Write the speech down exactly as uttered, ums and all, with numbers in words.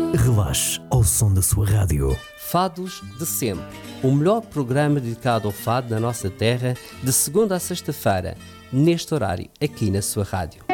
Relaxe ao som da sua rádio. Fados de Sempre, o melhor programa dedicado ao fado na nossa terra, de segunda a sexta-feira, neste horário, aqui na sua rádio.